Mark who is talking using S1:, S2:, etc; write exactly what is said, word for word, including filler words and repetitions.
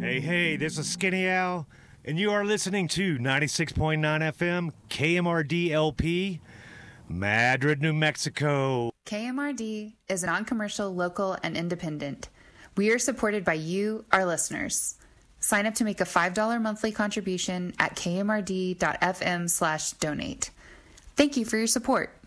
S1: Hey, hey, this is Skinny Al, and you are listening to ninety-six point nine F M K M R D L P, Madrid, New Mexico.
S2: K M R D is non-commercial, local, and independent. We are supported by you, our listeners. Sign up to make a five dollars monthly contribution at kmrd.fm slash donate. Thank you for your support.